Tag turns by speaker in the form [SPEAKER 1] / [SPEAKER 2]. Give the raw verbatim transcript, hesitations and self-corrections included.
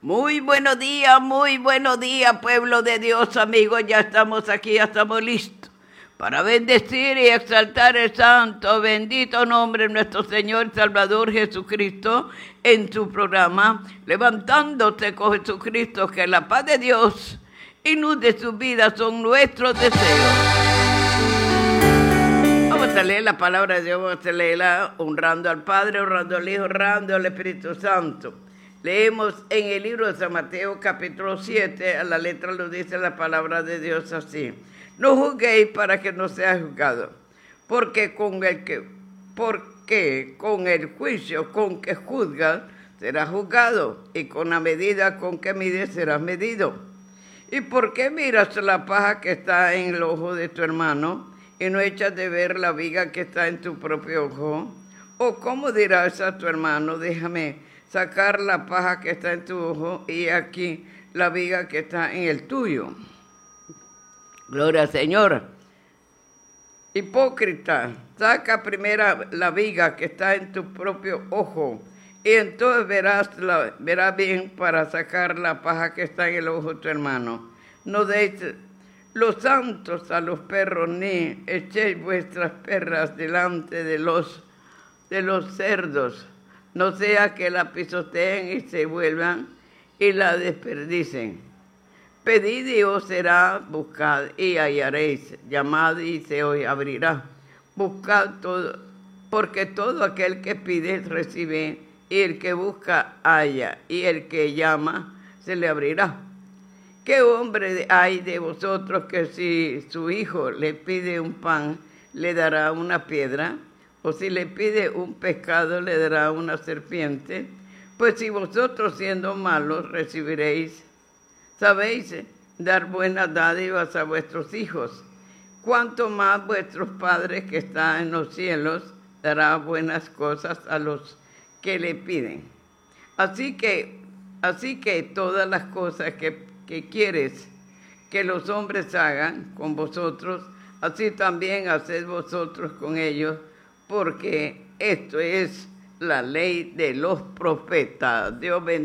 [SPEAKER 1] Muy buenos días, muy buenos días, pueblo de Dios, amigos. Ya estamos aquí, ya estamos listos para bendecir y exaltar el santo, bendito nombre de nuestro Señor Salvador Jesucristo en su programa, levantándose con Jesucristo, que la paz de Dios y luz de su vida son nuestros deseos. Vamos a leer la palabra de Dios, vamos a leerla honrando al Padre, honrando al Hijo, honrando al Espíritu Santo. Leemos en el libro de San Mateo capítulo siete, a la letra lo dice la palabra de Dios así: no juzguéis para que no seáis juzgados, porque con el que, porque con el juicio con que juzgas serás juzgado, y con la medida con que mides serás medido. ¿Y por qué miras la paja que está en el ojo de tu hermano, y no echas de ver la viga que está en tu propio ojo? ¿O cómo dirás a tu hermano, déjame sacar la paja que está en tu ojo, y aquí la viga que está en el tuyo? Gloria al Señor. Hipócrita, saca primero la viga que está en tu propio ojo, y entonces verás, la, verás bien para sacar la paja que está en el ojo de tu hermano. No deis los santos a los perros, ni echéis vuestras perras delante de los, de los cerdos, no sea que la pisoteen y se vuelvan y la desperdicen. Pedid y os será, buscad y hallaréis, llamad y se os abrirá. Buscad todo, porque todo aquel que pide recibe, y el que busca halla, y el que llama se le abrirá. ¿Qué hombre hay de vosotros que si su hijo le pide un pan, le dará una piedra? ¿O si le pide un pescado, le dará una serpiente? Pues si vosotros, siendo malos, recibiréis, sabéis dar buenas dádivas a vuestros hijos, cuánto más vuestros padres que están en los cielos dará buenas cosas a los que le piden. Así que, así que todas las cosas que, que quieres que los hombres hagan con vosotros, así también haced vosotros con ellos, porque esto es la ley de los profetas. Dios bendiga.